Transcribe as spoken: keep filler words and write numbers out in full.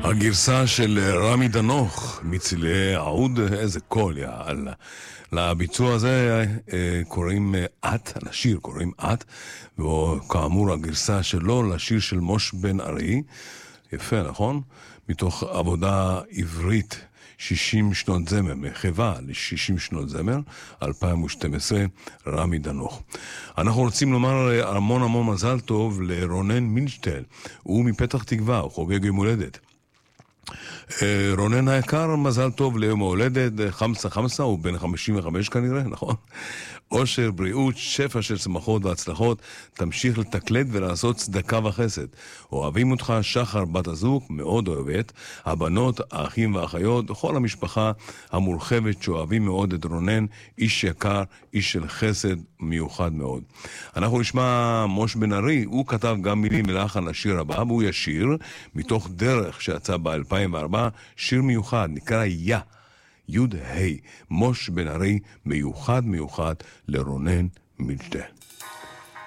הגרסה של רמי דנוך מצילי העוד, איזה קול יעלה. לביצוע הזה קוראים את, לשיר קוראים את, וכאמור הגרסה שלו לשיר של מוש בן ארי, יפה נכון? מתוך עבודה עברית שישים שנות זמר, מחווה ל-שישים שנות זמר, אלפיים ושתים עשרה, רמי דנוך. אנחנו רוצים לומר המון המון מזל טוב לרונן מילשטל, הוא מפתח תקווה, הוא חוגג יום הולדת. רונן היקר, מזל טוב ליום ההולדת, חמסה חמסה, הוא בן חמישים וחמש כנראה, נכון? אושר, בריאות, שפע של שמחות והצלחות, תמשיך לתקלט ולעשות צדקה וחסד. אוהבים אותך, שחר בת הזוג, מאוד אוהבת, הבנות, האחים והאחיות, כל המשפחה המורחבת שאוהבים מאוד את רונן, איש יקר, איש של חסד מיוחד מאוד. אנחנו נשמע מוש בן ארי, הוא כתב גם מילים מלחן לשיר הבא, והוא ישיר מתוך דרך שיצא ב-אלפיים וארבע, שיר מיוחד, נקרא יא. יוד היי, מוש בן ארי, מיוחד מיוחד לרונן מילשטל.